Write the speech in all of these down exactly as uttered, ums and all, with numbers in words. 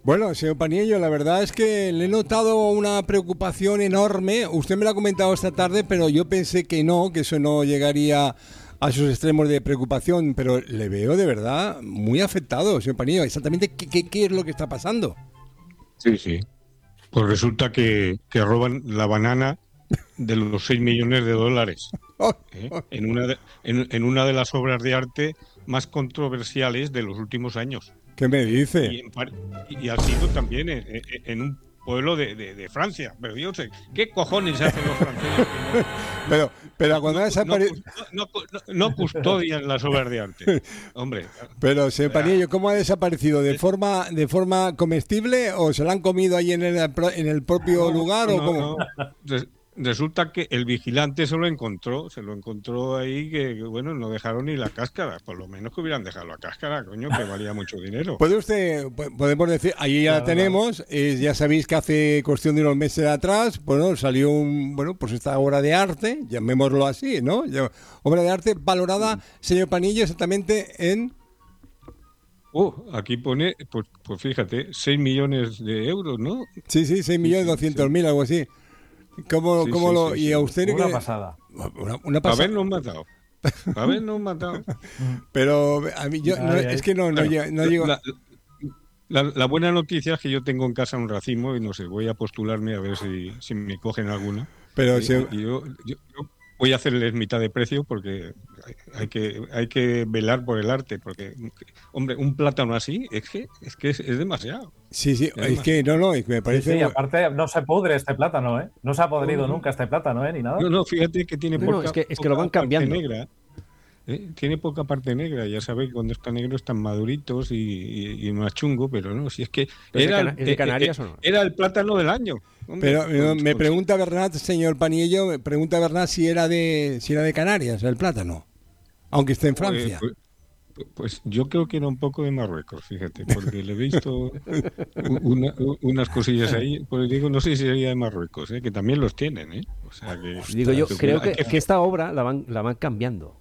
Bueno, señor Paniello, la verdad es que le he notado una preocupación enorme. Usted me lo ha comentado esta tarde, pero yo pensé que no, que eso no llegaría a esos extremos de preocupación, pero le veo de verdad muy afectado, señor Paniello. Exactamente, ¿qué, qué, qué es lo que está pasando? Sí, sí. Pues resulta que, que roban la banana de los seis millones de dólares ¿eh? en, una de, en, en una de las obras de arte más controversiales de los últimos años. ¿Qué me dice? Y, en, y ha sido también en, en, en un pueblo de, de, de Francia. Pero yo sé, ¿qué cojones hacen los franceses? pero, pero cuando no, ha desaparecido... No, no, no, no custodian las obras de arte. Hombre. Pero, señor Paniello, ¿cómo ha desaparecido? ¿De forma de forma comestible o se la han comido ahí en el, en el propio no, lugar no, o cómo? No. Resulta que el vigilante se lo encontró, se lo encontró ahí que, que, bueno, no dejaron ni la cáscara, por lo menos que hubieran dejado la cáscara, coño, que valía mucho dinero. Puede usted, podemos decir, ahí ya claro, la tenemos, claro. eh, ya sabéis que hace cuestión de unos meses atrás, bueno, salió un, bueno, pues esta obra de arte, llamémoslo así, ¿no? Obra de arte valorada, mm. señor Paniello, exactamente en... Oh, aquí pone, pues, pues fíjate, seis millones de euros, ¿no? Sí, sí, seis millones doscientos mil, algo así. ¿Cómo, sí, cómo sí, lo...? Sí, y sí. a usted... Una que... pasada. Una, una pasada. Habernos matado. Habernos matado. Pero a mí yo... No, es que no, no, bueno, no llego... La, la, la buena noticia es que yo tengo en casa un racimo y no sé, voy a postularme a ver si, si me cogen alguna. Pero y, si... y yo, yo, yo voy a hacerles mitad de precio porque hay que hay que velar por el arte, porque hombre, un plátano así es que es que es, es demasiado. Sí, sí, es, es demasiado. que no, no, es que me parece... Sí, sí, aparte no se pudre este plátano, ¿eh? No se ha podrido no, no, nunca este plátano, ¿eh? Ni nada. No, no, fíjate que tiene no, poca, no, es que, es que poca lo van cambiando. Parte negra. ¿Eh? Tiene poca parte negra, ya sabéis que cuando está negro están maduritos y, y, y más chungo, pero no, si es que era, ¿Es de Canarias eh, o no? Era el plátano del año. Hombre, pero con, me con... pregunta Bernat, señor Paniello, me pregunta Bernat si era de si era de Canarias el plátano, aunque esté en Francia. Pues, pues, pues yo creo que era un poco de Marruecos, fíjate, porque le he visto una, unas cosillas ahí, pues digo, no sé si sería de Marruecos, ¿eh? Que también los tienen, ¿eh? O sea que, digo yo, creo que, que, que esta obra la van, la van cambiando.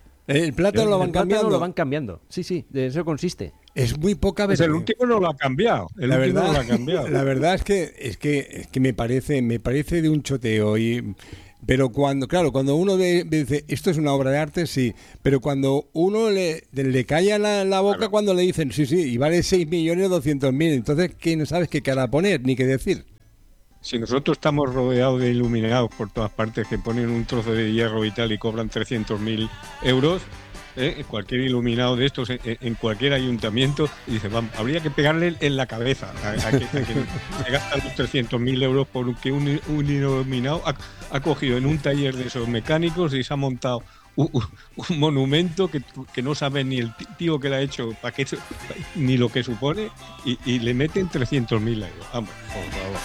El plátano el, lo van el plátano cambiando. lo van cambiando. Sí, sí, de eso consiste. Es muy poca vez. Pues el último no lo ha cambiado. El la último verdad, no lo ha cambiado. La verdad es que es que es que me parece me parece de un choteo y pero cuando claro cuando uno ve, ve, dice esto es una obra de arte sí, pero cuando uno le, le calla la, la boca claro. Cuando le dicen sí sí y vale seis millones doscientos mil, entonces que no sabes qué cara poner ni qué decir. Si nosotros estamos rodeados de iluminados por todas partes que ponen un trozo de hierro y tal y cobran trescientos mil euros, ¿eh? Cualquier iluminado de estos en, en cualquier ayuntamiento, y dice, vamos, habría que pegarle en la cabeza a, a que, a que se gastan los trescientos mil euros por que un, un iluminado ha, ha cogido en un taller de esos mecánicos y se ha montado un, un monumento que, que no sabe ni el tío que lo ha hecho, para qué, ni lo que supone, y, y le meten trescientos mil euros. Vamos, por favor.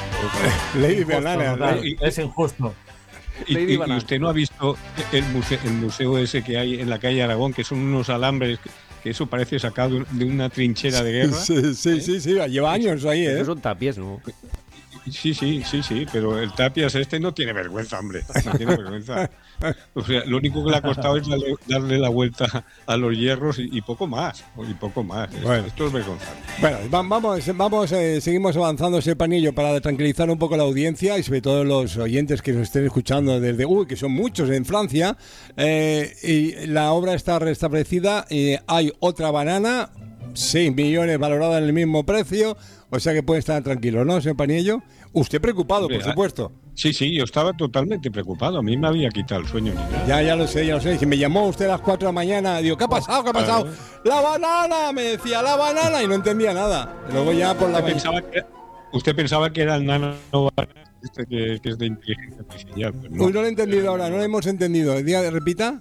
Lady Banana, ¿no? Es injusto. Y, y, y usted no ha visto el museo, el museo ese que hay en la calle Aragón, que son unos alambres, que, que eso parece sacado de una trinchera de guerra. Sí, sí, ¿eh? sí, sí, lleva años ahí, ¿eh? Esos son tapies, ¿no? Sí, sí, sí, sí, pero el Tapias este no tiene vergüenza, hombre. No tiene vergüenza. O sea, lo único que le ha costado es darle, darle la vuelta a los hierros y, y poco más, y poco más. Bueno. Esto es vergonzante. Bueno, vamos, vamos eh, seguimos avanzando ese panillo para tranquilizar un poco la audiencia y sobre todo los oyentes que nos estén escuchando desde, uy, que son muchos en Francia. Eh, y la obra está restablecida, eh, hay otra banana, seis millones valorada en el mismo precio, o sea que pueden estar tranquilos, ¿no, señor Paniello? Usted preocupado, Hombre, por supuesto. Sí, sí, yo estaba totalmente preocupado. A mí me había quitado el sueño. Ni nada. Ya, ya lo sé, ya lo sé. Si me llamó usted a las cuatro de la mañana, digo, ¿qué ha pasado? ¿Qué ha pasado? Claro. ¡La banana! Me decía, ¡la banana! Y no entendía nada. Luego ya por la usted pensaba que, usted pensaba que era el nano banana este que, que es de inteligencia artificial. Pues no. Uy, no lo he entendido ahora, no lo hemos entendido. Diga, repita.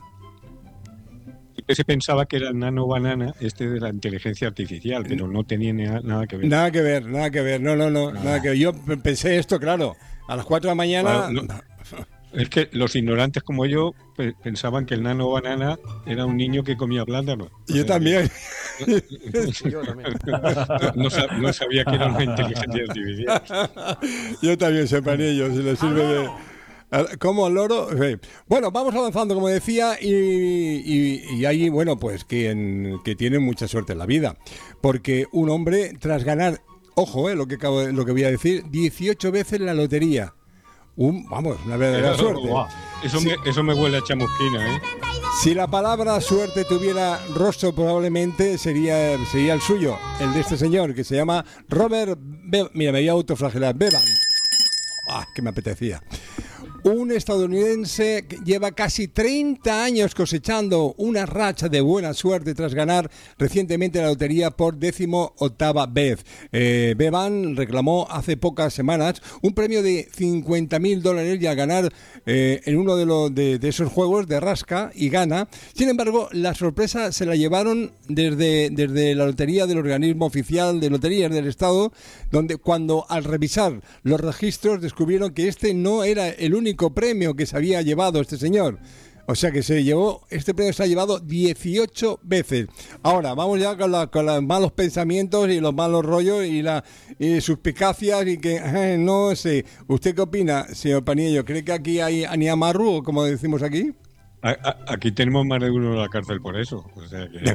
Se pensaba que era el nano banana este de la inteligencia artificial, pero no tenía nada que ver. Nada que ver, nada que ver, no, no, no, nada, nada que ver. Yo pensé esto, claro, a las cuatro de la mañana... Bueno, no, es que los ignorantes como yo pensaban que el nano banana era un niño que comía plátano. Yo, sea, también. Sí, yo también. No, no, no sabía que era una inteligencia artificial. Yo también sé para ellos, si les sirve de... Como loro. Bueno, vamos avanzando, como decía, y, y, y hay, bueno, pues quien que tiene mucha suerte en la vida, porque un hombre, tras ganar ojo, eh, lo que acabo de- lo que voy a decir, dieciocho veces la lotería. Un, vamos, una verdadera Eso, suerte. guau. Eso, me, eso me huele a chamusquina, ¿eh? Si la palabra suerte tuviera rostro, probablemente sería, sería el suyo, el de este señor, que se llama Robert Be- Mira, me voy a autoflagelar. Bevan. Ah, que me apetecía. Un estadounidense que lleva casi treinta años cosechando una racha de buena suerte tras ganar recientemente la lotería por décimo octava vez. Eh, Bevan reclamó hace pocas semanas un premio de cincuenta mil dólares y al ganar eh, en uno de, los, de, de esos juegos de rasca y gana. Sin embargo, la sorpresa se la llevaron desde, desde la lotería del organismo oficial de loterías del Estado, donde cuando al revisar los registros descubrieron que este no era el único premio que se había llevado este señor. O sea que se llevó, este premio se ha llevado dieciocho veces. Ahora, vamos ya con, la, con los malos pensamientos y los malos rollos y las y suspicacias y que, eh, no sé. ¿Usted qué opina, señor Paniello? ¿Cree que aquí hay aniamarru, como decimos aquí? A- a- Aquí tenemos más de uno en la cárcel por eso. O sea, que,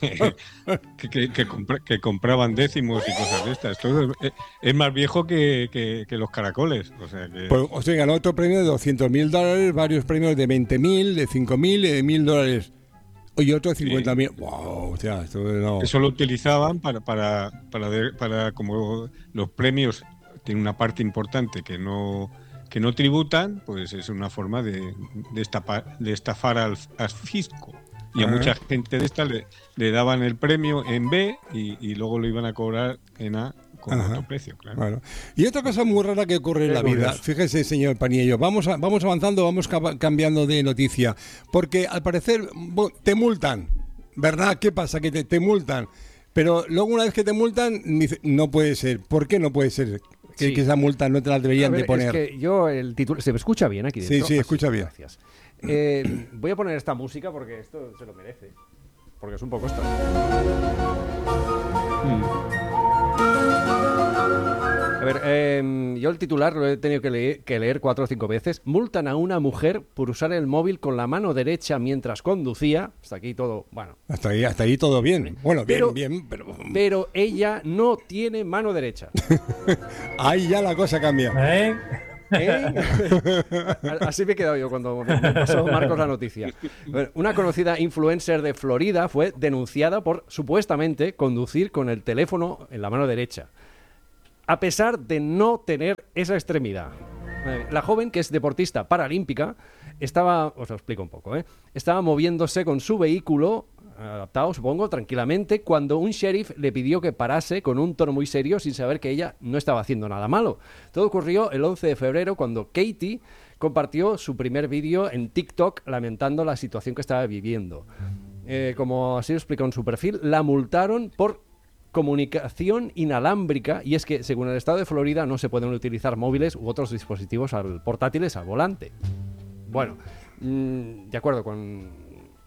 que, que- que compra- que compraban décimos y cosas de estas. Esto es, es más viejo que, que- que los caracoles. O sea, que, Pues usted ganó otro premio de doscientos mil dólares, varios premios de veinte mil, de cinco mil y de mil dólares. Y otro de cincuenta mil. Wow, o sea, esto no. eso lo utilizaban para, para, para, de- para como los premios tienen una parte importante que no que no tributan, pues es una forma de, de, estafar, de estafar al, al fisco. Y a Ah. mucha gente de esta le, le daban el premio en B y, y luego lo iban a cobrar en A con Ajá. otro precio, claro. Bueno. Y otra cosa muy rara que ocurre en Qué la vida, curioso. fíjese, señor Paniello, vamos, a- vamos avanzando, vamos ca- cambiando de noticia, porque al parecer bo- te multan, ¿verdad? ¿Qué pasa? Que te, te multan, pero luego una vez que te multan, dice, no puede ser. ¿Por qué no puede ser? Que, Sí. que esa multa no te la deberían A ver, de poner. Es que yo el título se me escucha bien aquí Sí, dentro. sí, Ah, escucha bien. Gracias. Eh, voy a poner esta música porque esto se lo merece. Porque es un poco extraño. A ver, eh, yo el titular lo he tenido que leer, que leer cuatro o cinco veces. Multan a una mujer por usar el móvil con la mano derecha mientras conducía. Hasta aquí todo, bueno. Hasta ahí, hasta ahí todo bien. Bueno, bien, Pero- bien, pero Pero ella no tiene mano derecha. ahí ya la cosa cambia. ¿Eh? ¿Eh? Así me he quedado yo cuando me pasó Marcos la noticia. Bueno, una conocida influencer de Florida fue denunciada por supuestamente conducir con el teléfono en la mano derecha, a pesar de no tener esa extremidad. Eh, La joven, que es deportista paralímpica, estaba, os lo explico un poco, ¿eh? Estaba moviéndose con su vehículo, adaptado supongo, tranquilamente, cuando un sheriff le pidió que parase con un tono muy serio sin saber que ella no estaba haciendo nada malo. Todo ocurrió el once de febrero cuando Katie compartió su primer vídeo en TikTok lamentando la situación que estaba viviendo. Eh, como así lo explicó en su perfil, la multaron por comunicación inalámbrica, y es que según el estado de Florida no se pueden utilizar móviles u otros dispositivos al- portátiles al volante. Bueno, mm, de acuerdo con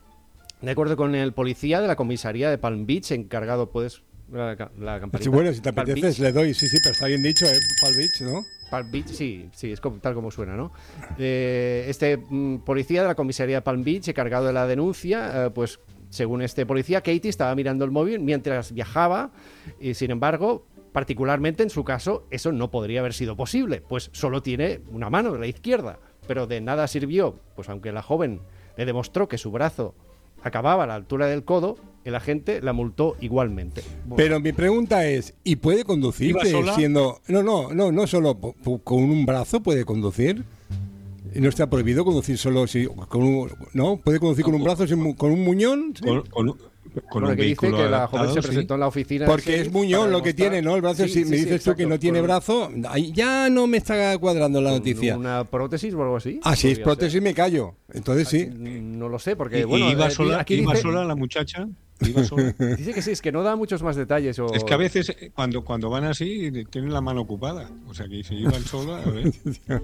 de acuerdo con el policía de la comisaría de Palm Beach encargado, puedes la, ca- la campanita. Sí, bueno, si te Palm apetece, Beach. le doy. Sí, sí, pero está bien dicho, ¿eh? Palm Beach, ¿no? Palm Beach, sí, sí, es como- tal como suena, ¿no? Eh, este mm, policía de la comisaría de Palm Beach, encargado de la denuncia, eh, pues según este policía, Katie estaba mirando el móvil mientras viajaba y, sin embargo, particularmente en su caso, eso no podría haber sido posible, pues solo tiene una mano, la izquierda, pero de nada sirvió, pues aunque la joven le demostró que su brazo acababa a la altura del codo, el agente la multó igualmente. Bueno, Pero mi pregunta es, ¿y puede conducir ¿Iba que sola? siendo... No, no, no, no solo po- po- con un brazo puede conducir. ¿Y no está prohibido conducir solo si con un, no? ¿Puede conducir con un brazo sin mu- con un muñón? Sí. Con, con- con bueno, un que dice vehículo que la adaptado, joven se sí. presentó en la oficina. Porque del es sheriff muñón para lo que demostrar- tiene, ¿no? El brazo, Sí, si sí, me sí, dices tú que exacto, no tiene con- brazo, ahí ya no me está cuadrando la con noticia. ¿Una prótesis o algo así? Ah, si es Podría prótesis ser. me callo. Entonces sí. No lo sé, porque Y, y bueno, iba eh, sola, aquí iba dice, sola la muchacha. Iba sola. dice que sí, es que no da muchos más detalles. O... Es que a veces eh, cuando, cuando van así tienen la mano ocupada. O sea que si iban sola, a ver.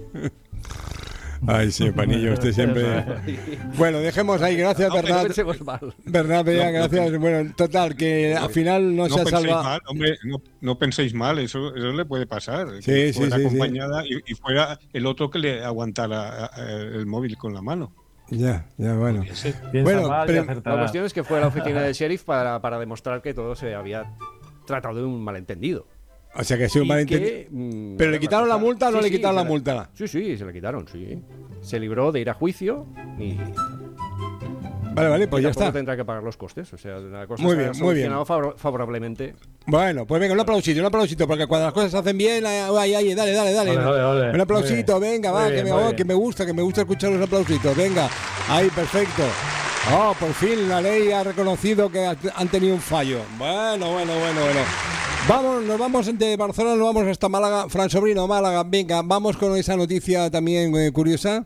Ay, sí, Panillo, usted siempre... Bueno, dejemos ahí. Gracias, No Bernat. pensemos mal. Bernat, Bea, No, no, gracias. Bueno, total, que al final no, No se ha penséis salvado... mal, hombre, no, no penséis mal, eso, eso le puede pasar. Sí, que sí, fuera sí, sí. acompañada y, y fuera el otro que le aguantara eh, el móvil con la mano. Ya, ya, bueno. Ese- Piensa Bueno, mal pero- y acertará. La cuestión es que fue a la oficina del sheriff para, para demostrar que todo se había tratado de un malentendido. O sea que ha sido un y malentendido. que, mm, ¿Pero le la quitaron la cosa- multa o no Sí, le sí, quitaron se la multa? Sí, sí, se la quitaron, sí. Se libró de ir a juicio y Vale, vale, pues ya tampoco está. tendrá que pagar los costes. O sea, la cosa Muy se ha bien, muy bien. solucionado favor- favorablemente. Bueno, pues venga, un aplausito, un aplausito, porque cuando las cosas se hacen bien, ay, ay, ay, dale, dale, dale. Ole, ole, ole. Un aplausito, Muy bien. venga, Muy va, bien, que, me, muy oh, bien. que me gusta, que me gusta escuchar los aplausitos, venga. Ahí, perfecto. Oh, por fin la ley ha reconocido que ha- han tenido un fallo. Bueno, bueno, bueno, bueno. Vamos, nos vamos de Barcelona, nos vamos hasta Málaga. Fran Sobrino, Málaga, venga, vamos con esa noticia también eh, curiosa.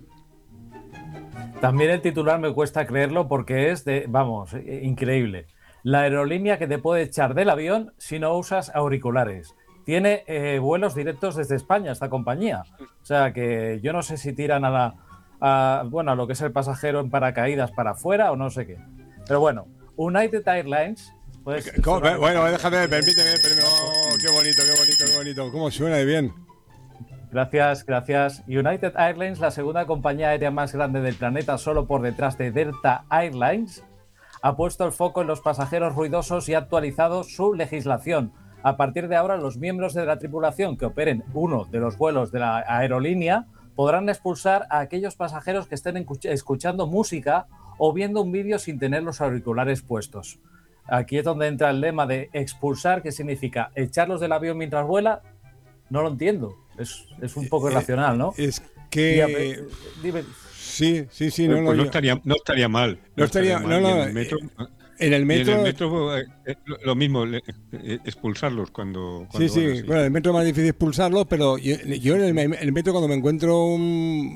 También el titular me cuesta creerlo porque es de, vamos, eh, increíble. La aerolínea que te puede echar del avión si no usas auriculares. Tiene eh, vuelos directos desde España esta compañía. O sea que yo no sé si tiran a la, a, bueno, a lo que es el pasajero en paracaídas para afuera o no sé qué. Pero bueno, United Airlines. Pues, ¿Cómo? Bueno, déjame, permíteme, permíteme. Oh, qué bonito, qué bonito, qué bonito. ¿Cómo suena de bien? Gracias, gracias. United Airlines, la segunda compañía aérea más grande del planeta, solo por detrás de Delta Airlines, ha puesto el foco en los pasajeros ruidosos y ha actualizado su legislación. A partir de ahora, los miembros de la tripulación que operen uno de los vuelos de la aerolínea podrán expulsar a aquellos pasajeros que estén escuchando música o viendo un vídeo sin tener los auriculares puestos. Aquí es donde entra el lema de expulsar, que significa echarlos del avión mientras vuela. No lo entiendo. Es, es un poco irracional, ¿no? Es Y a que... ver, dime, Sí, sí, sí, Pues no, no, no, yo- estaría, no estaría mal. No estaría- mal. no, Y no, en el metro, en el y en metro... el metro, eh, eh, lo- lo mismo, le- eh, expulsarlos cuando, Sí, cuando sí, van así. bueno, en el metro es más difícil expulsarlo, pero yo, yo en, el, en el metro cuando me encuentro un,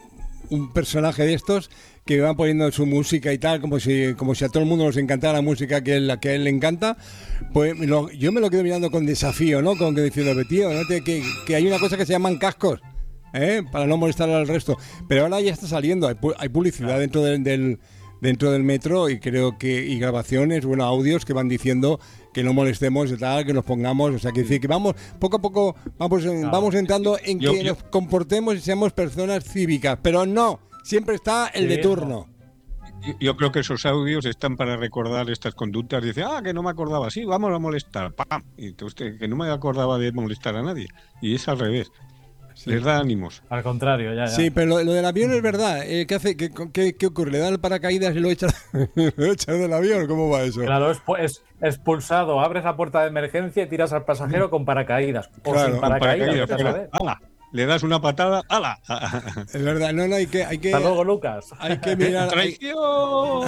un personaje de estos que van poniendo su música y tal, como si como si a todo el mundo nos encantara la música que, él, que a él le encanta, pues me lo- yo me lo quedo mirando con desafío, ¿no? Con que diciendo, tío, ¿no? Te- que, que hay una cosa que se llaman cascos, ¿eh? Para no molestar al resto. Pero ahora ya está saliendo, hay, pu- hay publicidad dentro del... del dentro del metro y creo que y grabaciones, bueno, audios que van diciendo que no molestemos y tal, que nos pongamos, o sea, que decir que vamos poco a poco vamos en- Claro. vamos entrando en Yo- que yo- nos comportemos y seamos personas cívicas, pero no, siempre está el Sí, de turno. Yo- Yo creo que esos audios están para recordar estas conductas. Dice, ah, que no me acordaba, sí, vamos a molestar, ¡pam! Y usted, que no me acordaba de molestar a nadie. Y es al revés. Les da ánimos. al contrario, ya, ya. Sí, pero lo, lo del avión es verdad. Eh, ¿qué, hace, qué, qué, qué ocurre? ¿Le da el paracaídas y lo echa, lo echa del avión? ¿Cómo va eso? Claro, es, es expulsado, abres la puerta de emergencia y tiras al pasajero con paracaídas. O Claro, sin con paracaídas, Paracaídas, vete a fuera. saber. ¡Hala! Le das una patada, ¡hala! Es verdad, no, no, hay que... Hay que Hasta luego, Lucas. hay que mirar... hay- ¡Traición!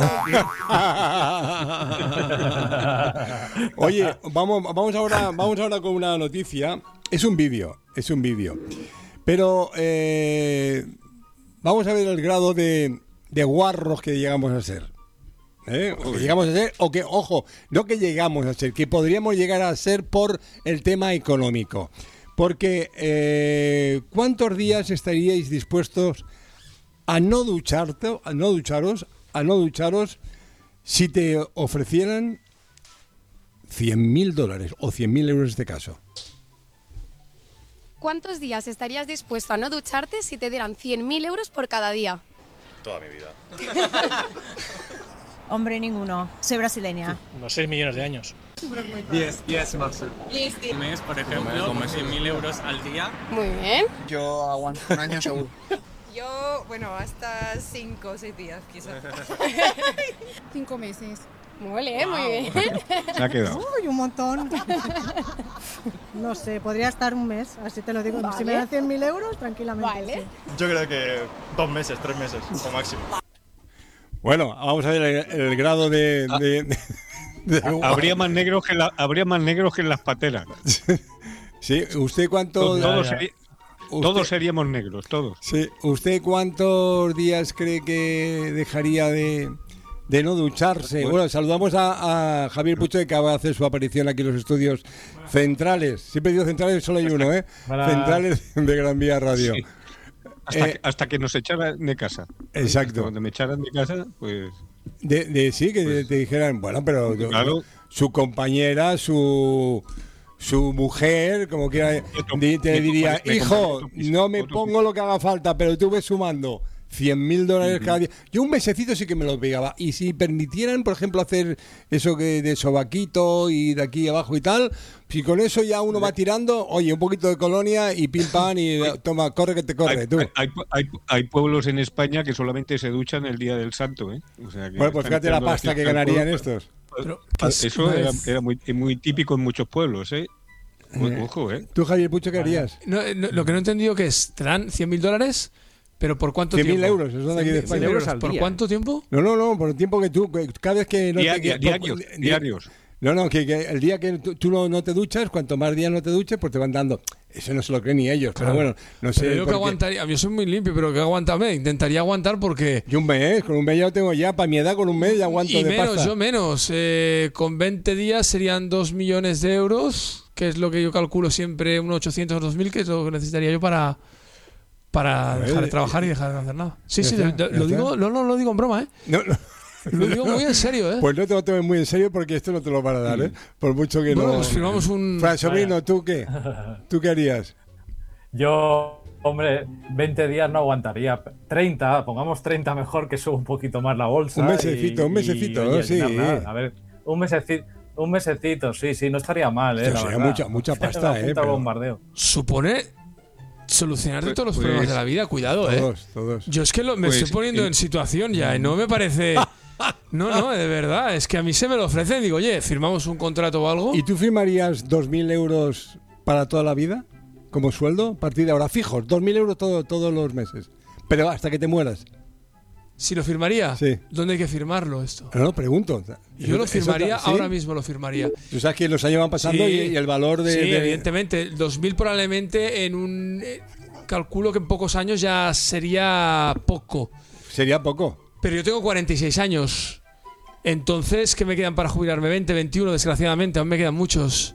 Oye, vamos, vamos ahora, vamos ahora con una noticia. Es un vídeo, es un vídeo. Pero eh, vamos a ver el grado de, de guarros que llegamos a ser. ¿Eh? O que llegamos a ser, o que, ojo, no que llegamos a ser, que podríamos llegar a ser por el tema económico. Porque, eh, ¿cuántos días estaríais dispuestos a no ducharte, a no ducharos, a no ducharos si te ofrecieran cien mil dólares o cien mil euros en este caso? ¿Cuántos días estarías dispuesto a no ducharte si te dieran cien mil euros por cada día? Toda mi vida. Hombre, ninguno. Soy brasileña. Unos seis millones de años. diez, diez máximo. Un mes, por ejemplo, con cien mil euros al día. Muy bien. Yo aguanto un año seguro. Yo, bueno, hasta cinco o seis días, quizás. Cinco meses. Muy bien, muy bien. Se ha quedado. Uy, un montón. No sé, podría estar un mes, así te lo digo. Vale. Si me dan cien mil euros, tranquilamente. Vale. sí. Yo creo que dos meses, tres meses, como máximo. Bueno, vamos a ver el, el grado de... de- de- de- Habría más negros que, la, habría más negros que en las pateras. Sí, ¿usted cuánto... Todos, todos ya. seri- usted- todos seríamos negros, todos. Sí, ¿usted cuántos días cree que dejaría de, de no ducharse? Bueno, saludamos a, a Javier Pucho, que acaba de hacer su aparición aquí en los estudios centrales. Siempre digo centrales, solo hay uno, ¿eh? Para- Centrales de Gran Vía Radio. Sí. Hasta, Eh, que, hasta que nos echaran de casa. Exacto. Cuando me echaran de casa, pues... De, de- sí, que te, te dijeran, bueno, pero Claro. su compañera, su su mujer, como quiera, Otro- di- te me diría, compré- me hijo, compré otro piso, no me otro pongo piso". lo que haga falta, pero tú ves sumando cien mil dólares cada día. Yo un mesecito sí que me lo pegaba. Y si permitieran, por ejemplo, hacer eso que de sobaquito y de aquí abajo y tal, si con eso ya uno va tirando, oye, un poquito de colonia y pim pam y toma, corre que te corre, hay, tú. Hay, hay, hay pueblos en España que solamente se duchan el día del santo, ¿eh? O sea, que bueno, pues fíjate la pasta que ganarían estos. Pero, eso era, era muy, muy típico en muchos pueblos, ¿eh? Eh, Ojo, ¿eh? ¿Tú, Javier Pucho, qué harías? No, no, lo que no he entendido que es, ¿te dan cien mil dólares? ¿Pero por cuánto tiempo? cien mil euros, eso de aquí de España. euros al ¿Por día. cuánto tiempo? No, no, no, por el tiempo que tú, cada vez que... No Día, te, día, diarios, di, diarios. No, no, que, que el día que tú, tú no, no te duchas, cuanto más días no te duches, pues te van dando... Eso no se lo creen ni ellos, claro. Pero bueno, no sé... Pero yo que aguantaría, yo soy muy limpio, pero que aguantame, intentaría aguantar porque... Yo un mes, con un mes ya lo tengo ya, para mi edad con un mes ya aguanto y de menos, pasta. yo menos, eh, con veinte días serían dos millones de euros, que es lo que yo calculo siempre, unos ochocientos o dos mil, que es lo que necesitaría yo para... para ver, dejar de trabajar y dejar de hacer nada. Sí, sí, está, lo, lo digo, no, no lo digo en broma, ¿eh? No, no. Lo digo muy en serio, ¿eh? Pues no te lo tomes muy en serio porque esto no te lo van a dar, ¿eh? Por mucho que bueno, no... pues firmamos un... Fran Sobrino, ¿tú qué? ¿Tú qué harías? Yo, hombre, veinte días no aguantaría. treinta, pongamos treinta mejor, que suba un poquito más la bolsa. Un mesecito, y, un mesecito, y, oye, sí. nada. A ver, un mesecito, un mesecito, sí, sí, no estaría mal, ¿eh? Esto La sería verdad. mucha, mucha pasta, ¿eh? Pero... Pero bombardeo. Supone solucionarte Pues- todos los pues- problemas de la vida, cuidado, ¿eh? todos, todos. Yo es que lo- me Pues, estoy poniendo eh, en situación ya, y no me parece... No, no, de verdad, es que a mí se me lo ofrecen, digo, oye, ¿firmamos un contrato o algo? ¿Y tú firmarías dos mil euros para toda la vida? ¿Como sueldo? A partir de ahora, fijos, dos mil euros todo, todos los meses. Pero hasta que te mueras. Si lo firmaría, Sí. ¿dónde hay que firmarlo esto? No, no, pregunto. Yo lo Eso- eso- firmaría, ¿sí? ahora mismo lo firmaría. Tú sabes que los años van pasando Sí. y, y el valor de... Sí, de- evidentemente. El dos mil probablemente en un... eh, calculo que en pocos años ya sería poco. Sería poco. Pero yo tengo cuarenta y seis años. Entonces, ¿qué me quedan para jubilarme? veinte, veintiuno, desgraciadamente. Aún me quedan muchos.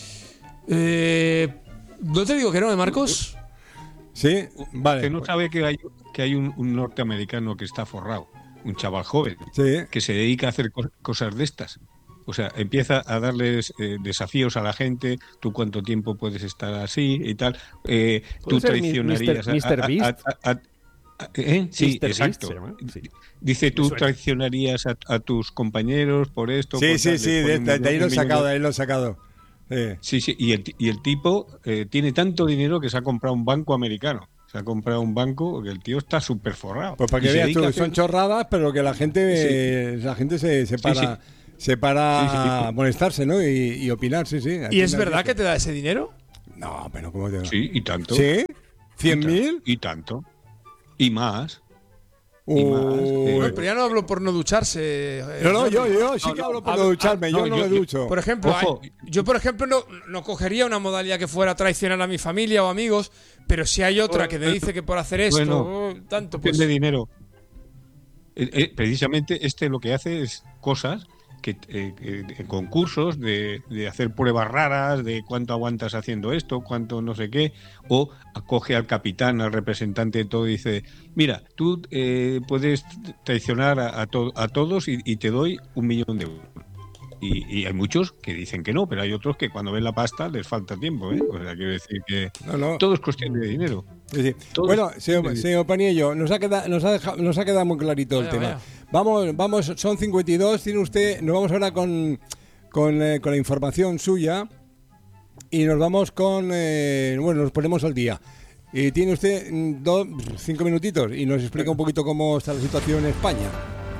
Eh, ¿No te digo que no, ¿eh, Marcos? Sí, vale. Usted no sabe que hay, que hay un, un norteamericano que está forrado, un chaval joven, Sí. que se dedica a hacer co- cosas de estas. O sea, empieza a darles eh, desafíos a la gente, tú cuánto tiempo puedes estar así y tal. Eh, ¿Puede tú ser mi- traicionarías a- mister a- a- Beast? a- a- a- ¿eh? Sí, mister Beast exacto. se llama, sí. Dice, tú Me suena. traicionarías a, a tus compañeros por esto. Sí, por sí, tal, sí, les de, pone un de- de ahí millón- lo he un millón sacado, de- de ahí lo he sacado. Sí. Sí, sí, y el, ti- y el tipo eh, tiene tanto dinero que se ha comprado un banco americano. Se ha comprado un banco que el tío está súper forrado. Pues para Y que se veas dedica tú, a hacer- son chorradas, pero que la gente, eh, la gente se, se para, se para Sí, sí. a molestarse, ¿no? Y, y opinar, sí, sí. ¿Y es verdad que te da ese dinero? No, pero ¿cómo te da? Sí, y tanto. ¿Sí? ¿Cien Y ta- mil? Y tanto. Y más. Y más, Uy. eh, Bueno, pero ya no hablo por no ducharse. eh, No, no, Jordi. yo, yo sí No, que no, hablo por a- no ducharme, a- yo no, no yo- me yo- ducho. Por ejemplo, Ojo. hay- yo por ejemplo no, no cogería una modalidad que fuera traicionar a mi familia o amigos, pero si hay otra que me dice que por hacer esto, Bueno, oh, tanto, cuestión pues... de dinero. Eh, eh, precisamente este lo que hace es cosas que eh, eh, en concursos de, de hacer pruebas raras de cuánto aguantas haciendo esto, cuánto no sé qué, o acoge al capitán, al representante de todo y dice, mira, tú eh, puedes traicionar a, a, to- a todos y, y te doy un millón de euros. Y, y hay muchos que dicen que no, pero hay otros que cuando ven la pasta les falta tiempo, ¿eh? O sea, quiero decir que No, no. todo es cuestión de dinero. Sí, sí. Todo Bueno, es- señor, señor Paniello, nos ha quedado, nos ha dejado- nos ha quedado muy clarito el Vaya, tema. vaya. Vamos, vamos, son cincuenta y dos, tiene usted, nos vamos ahora con, con, eh, con la información suya y nos vamos con, eh, bueno, nos ponemos al día. Y tiene usted mm, dos, cinco minutitos y nos explica un poquito cómo está la situación en España.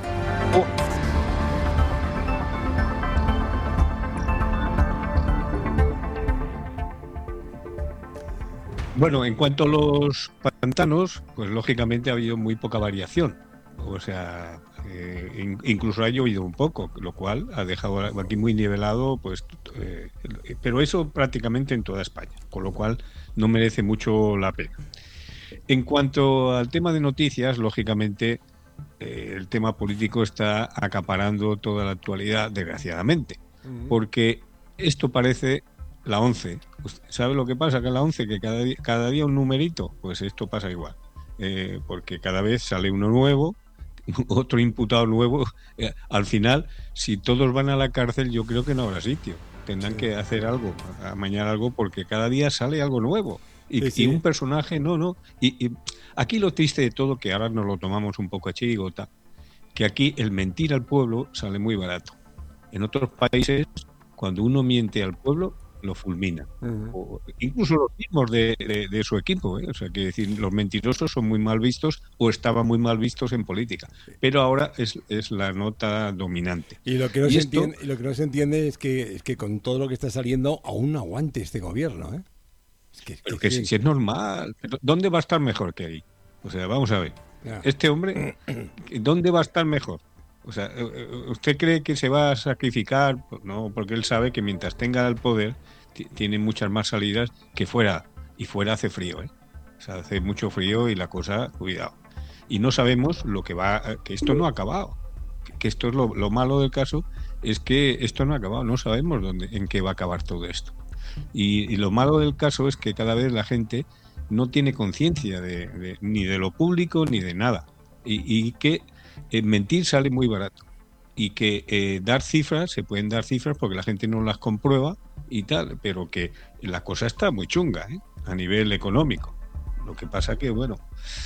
Bueno, en cuanto a los pantanos, pues lógicamente ha habido muy poca variación. O sea, eh, in- incluso ha llovido un poco, lo cual ha dejado aquí muy nivelado, pues, eh, pero eso prácticamente en toda España, con lo cual no merece mucho la pena. En cuanto al tema de noticias, lógicamente eh, el tema político está acaparando toda la actualidad, desgraciadamente, porque esto parece la once. ¿Usted ¿Sabe lo que pasa con la once? Que cada día, cada día un numerito, pues esto pasa igual, eh, porque cada vez sale uno nuevo, otro imputado nuevo. Eh, al final, si todos van a la cárcel, yo creo que no habrá sitio. Tendrán que hacer algo, amañar algo, porque cada día sale algo nuevo. Y, Sí, sí. y un personaje, no, no. Y, y aquí lo triste de todo, que ahora nos lo tomamos un poco a chirigota, que aquí el mentir al pueblo sale muy barato. En otros países, cuando uno miente al pueblo, lo fulmina. Ujú. O incluso los mismos de, de- de su equipo, ¿eh? O sea, que decir, los mentirosos son muy mal vistos o estaban muy mal vistos en política. Pero ahora es, es la nota dominante. Y lo que no, Y se, esto- entiende, y lo que no se entiende es que, es que con todo lo que está saliendo, aún no aguante este gobierno. ¿eh? Es que, Pero que- que si, si es normal, pero ¿dónde va a estar mejor que ahí? O sea, vamos a ver. Ya. Este hombre, ¿dónde va a estar mejor? O sea, ¿usted cree que se va a sacrificar? Pues no, porque él sabe que mientras tenga el poder, t- tiene muchas más salidas que fuera. Y fuera hace frío, ¿eh? O sea, hace mucho frío y la cosa, cuidado. Y no sabemos lo que va, que esto no ha acabado. Que- Que esto es lo, lo malo del caso, es que esto no ha acabado. No sabemos dónde, en qué va a acabar todo esto. Y, y lo malo del caso es que cada vez la gente no tiene conciencia de, de- ni de lo público ni de nada. Y, y que eh, mentir sale muy barato. Y que eh, dar cifras, se pueden dar cifras porque la gente no las comprueba y tal, pero que la cosa está muy chunga, ¿eh? A nivel económico. Lo que pasa que, bueno,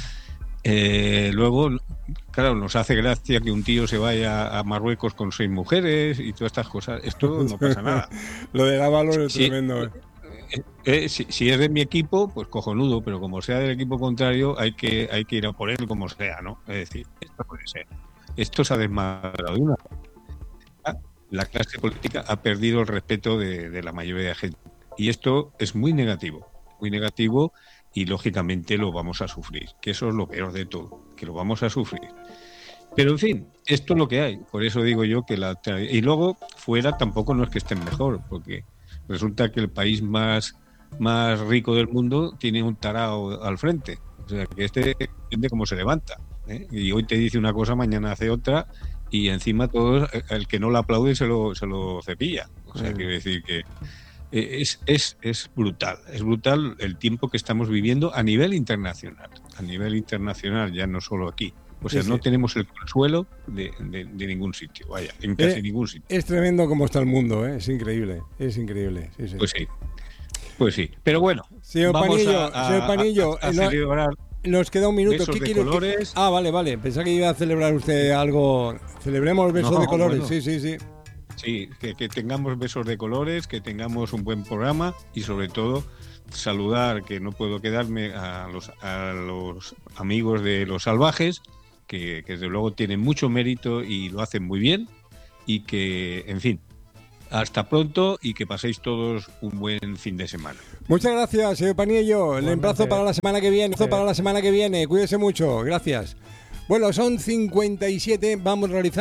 eh, luego, claro, nos hace gracia que un tío se vaya a Marruecos con seis mujeres y todas estas cosas. Esto no pasa nada. Lo de Ábalos es Sí. tremendo. ¿eh? Eh, si, si es de mi equipo, pues cojonudo, pero como sea del equipo contrario, hay que, hay que ir a por él como sea, ¿no? Es decir, esto puede ser. Esto se ha desmadrado de una forma. La clase política ha perdido el respeto de, de la mayoría de gente. Y esto es muy negativo, muy negativo y lógicamente lo vamos a sufrir, que eso es lo peor de todo, que lo vamos a sufrir. Pero en fin, esto es lo que hay. Por eso digo yo que la... tra- Y luego, fuera tampoco no es que estén mejor, porque resulta que el país más, más rico del mundo tiene un tarao al frente. O sea, que este depende cómo se levanta, ¿eh? Y hoy te dice una cosa, mañana hace otra, y encima todos, el que no lo aplaude se lo, se lo cepilla. O sea, Mm. quiero decir que eh, es, es, es brutal. Es brutal el tiempo que estamos viviendo a nivel internacional. A nivel internacional, ya no solo aquí. O sea, Sí, no sí. tenemos el consuelo de, de- de ningún sitio, vaya, en casi Eh, ningún sitio. Es tremendo cómo está el mundo, ¿eh? Es increíble, es increíble. Sí, sí. Pues sí, pues sí. Pero bueno, Señor vamos Panillo, a, a- señor Panillo, a- a eh, no- celebrar. Nos queda un minuto. Besos ¿Qué de quiere? colores. Ah, vale, vale. Pensaba que iba a celebrar usted algo. Celebremos besos No, de colores. bueno. Sí, sí, sí. Sí, que, que tengamos besos de colores, que tengamos un buen programa y sobre todo saludar, que no puedo quedarme, a los, a los amigos de Los Salvajes, que, que desde luego tienen mucho mérito y lo hacen muy bien y que, en fin, hasta pronto y que paséis todos un buen fin de semana. Muchas gracias, señor Panillo. Le emplazo para la semana que viene. Para la semana que viene. Cuídese mucho. Gracias. Bueno, son cincuenta y siete. Vamos a realizar.